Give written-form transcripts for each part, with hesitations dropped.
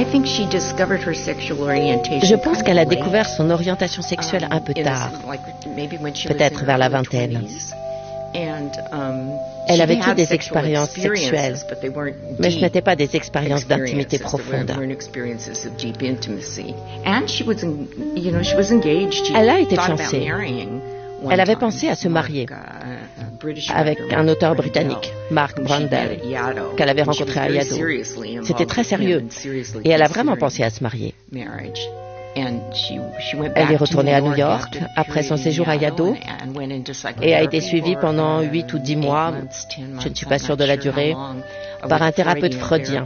Je pense qu'elle a découvert son orientation sexuelle un peu tard, peut-être vers la vingtaine. Elle a vécu des expériences sexuelles, mais ce n'étaient pas des expériences d'intimité profonde. Elle a été fiancée. Elle avait pensé à se marier avec un auteur britannique, Mark Brundle, qu'elle avait rencontré à Yaddo. C'était très sérieux et elle a vraiment pensé à se marier. Elle est retournée à New York après son séjour à Yaddo et a été suivie pendant 8 ou 10 mois, je ne suis pas sûre de la durée, par un thérapeute freudien.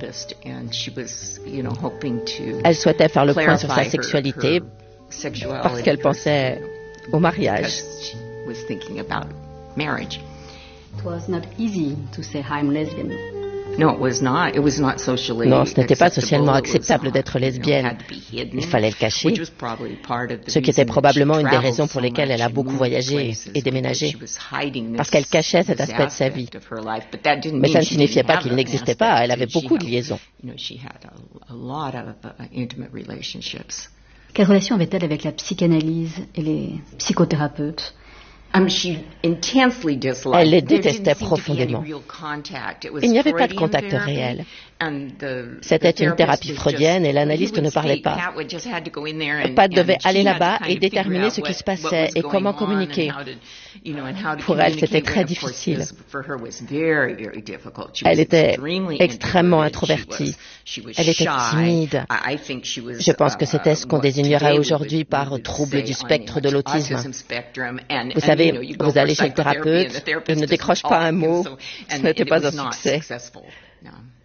Elle souhaitait faire le point sur sa sexualité parce qu'elle pensait au mariage. Non, ce n'était pas socialement acceptable d'être lesbienne. Il fallait le cacher, ce qui était probablement une des raisons pour lesquelles elle a beaucoup voyagé et déménagé, parce qu'elle cachait cet aspect de sa vie. Mais ça ne signifiait pas qu'il n'existait pas, elle avait beaucoup de liaisons. Quelle relation avait-elle avec la psychanalyse et les psychothérapeutes? Elle les détestait profondément. Il n'y avait pas de contact réel. C'était une thérapie freudienne et l'analyste ne parlait pas. Pat devait aller là-bas et déterminer ce qui se passait et comment communiquer. Pour elle, c'était très difficile. Elle était extrêmement introvertie. Elle était timide. Je pense que c'était ce qu'on désignerait aujourd'hui par trouble du spectre de l'autisme. Vous savez, vous allez chez le thérapeute, il ne décroche pas un mot, ce n'était pas un succès.